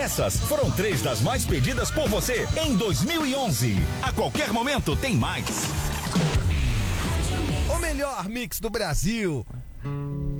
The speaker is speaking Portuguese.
Essas foram 3 das mais pedidas por você em 2011. A qualquer momento tem mais. O melhor mix do Brasil.